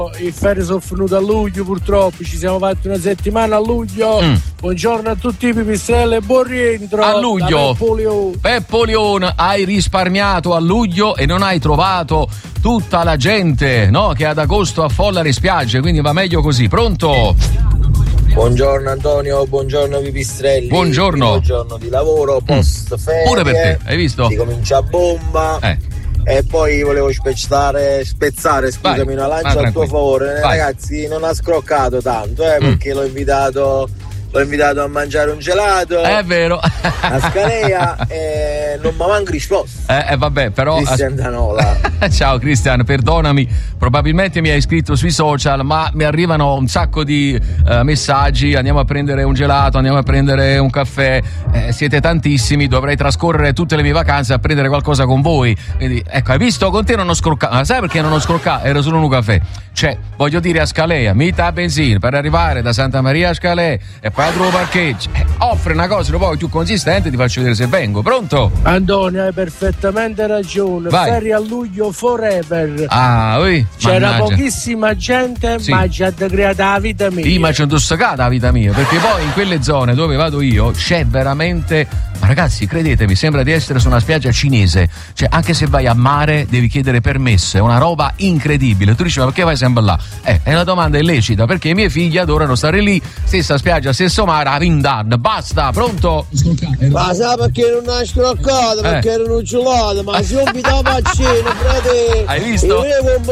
i ferie sono finute a luglio, purtroppo ci siamo fatti una settimana a luglio. Buongiorno a tutti i pipistrelli e buon rientro a luglio. Peppo Leone, hai risparmiato a luglio e non hai trovato tutta la gente, no, che ad agosto affolla le spiagge, quindi va meglio così. Pronto? Buongiorno Antonio, buongiorno pipistrelli. Buongiorno. Il giorno di lavoro post ferie. Pure per te, hai visto? Si comincia a bomba. E poi volevo spezzare, scusami, una lancia a tuo favore. Ragazzi, non ha scroccato tanto, perché l'ho invitato a mangiare un gelato. È vero. A Scalea e non mi manca risposto. Vabbè, però Cristian Danola. Ciao Cristian, perdonami, probabilmente mi hai scritto sui social, ma mi arrivano un sacco di messaggi. Andiamo a prendere un gelato, andiamo a prendere un caffè, siete tantissimi, dovrei trascorrere tutte le mie vacanze a prendere qualcosa con voi. Quindi ecco, hai visto, con te non ho scroccato. Ma sai perché non ho scroccato? Era solo un caffè. Cioè, voglio dire, a Scalea metà benzina per arrivare da Santa Maria a Scalea e poi a trovo parcheggio. Offre una cosa un po' più consistente, ti faccio vedere se vengo. Pronto? Antonio, hai perfettamente ragione. Vai. Ferie a luglio forever. C'era mannaggia. Pochissima gente, Sì. ma ci ha creato la vita mia. Sì, ma c'è intossicata la vita mia, perché poi in quelle zone dove vado io c'è veramente, ma ragazzi, credetemi, sembra di essere su una spiaggia cinese. Cioè, anche se vai a mare devi chiedere permesso, è una roba incredibile. Tu dici, ma perché vai sempre là? E la domanda è lecita, perché i miei figli adorano stare lì, stessa spiaggia, stesso mare, a Vindan. Basta, pronto? Ma sai perché non hai scroccato? Perché erano un gelato, ma si invitava a cena, frate. Hai visto?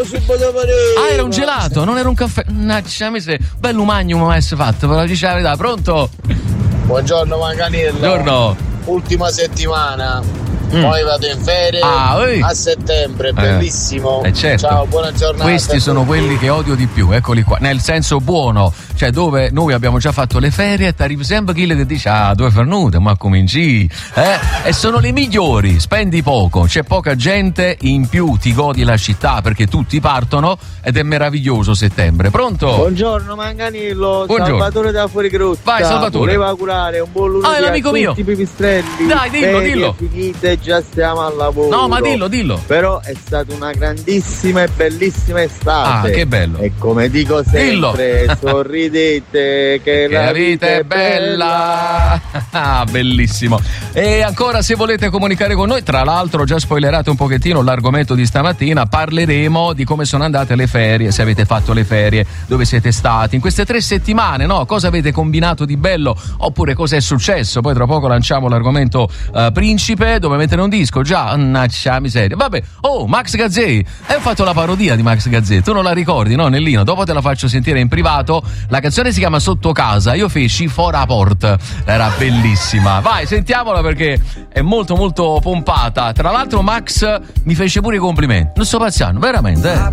Era un gelato, non era un caffè. Bello magnum mi avesse fatto, ve lo dice la verità. Pronto? Buongiorno Manganello. Buongiorno. Ultima settimana. Poi vado in ferie a settembre, bellissimo. Certo. Ciao, buona giornata. Questi sono quelli che odio di più, eccoli qua, nel senso buono, cioè dove noi abbiamo già fatto le ferie e ti arriva sempre chi che dice dove farnute, ma cominci, e sono le migliori, spendi poco, c'è poca gente, in più ti godi la città perché tutti partono ed è meraviglioso settembre. Pronto? Buongiorno Manganello. Buongiorno. Salvatore da Fuorigrotta. Vai Salvatore. Volevo augurare un buon lunedì è l'amico a tutti i pipistrelli. Dai, dillo. Finite, già stiamo al lavoro. No, ma dillo. Però è stata una grandissima e bellissima estate. Che bello. E come dico sempre, sorridete che la vita è bella. Bellissimo. E ancora, se volete comunicare con noi, tra l'altro già spoilerate un pochettino l'argomento di stamattina, parleremo di come sono andate le ferie, se avete fatto le ferie, dove siete stati in queste 3 settimane, no? Cosa avete combinato di bello, oppure cosa è successo. Poi tra poco lanciamo l'argomento principe, dove mettere un disco, già, miseria. Vabbè, Max Gazzè, ho fatto la parodia di Max Gazzè, tu non la ricordi, no, Nellino? Dopo te la faccio sentire in privato. La canzone si chiama Sotto casa, io feci Fora Port, era bellissima. Vai, sentiamola perché è molto molto pompata. Tra l'altro Max mi fece pure i complimenti, non sto pazzando, veramente,